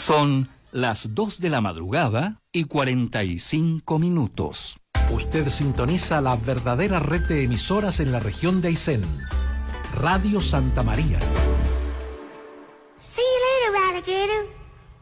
Son las 2 de la madrugada y 45 minutos. Usted sintoniza la verdadera red de emisoras en la región de Aysén. Radio Santa María. See you later, alligator.